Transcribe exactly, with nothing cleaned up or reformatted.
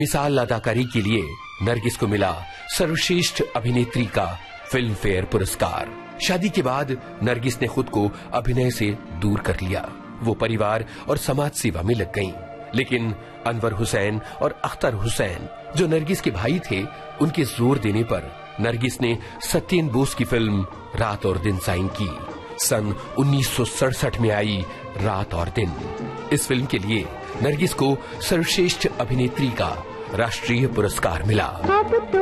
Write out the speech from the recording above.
मिसाल अदाकारी के लिए नरगिस को मिला सर्वश्रेष्ठ अभिनेत्री का फिल्म फेयर पुरस्कार। शादी के बाद नरगिस ने खुद को अभिनय से दूर कर लिया। वो परिवार और समाज सेवा में लग गईं। लेकिन अनवर हुसैन और अख्तर हुसैन जो नरगिस के भाई थे, उनके जोर देने पर नरगिस ने सत्येन बोस की फिल्म रात और दिन साइन की। सन उन्नीस सौ सड़सठ में आई रात और दिन। इस फिल्म के लिए नरगिस को सर्वश्रेष्ठ अभिनेत्री का राष्ट्रीय पुरस्कार मिला।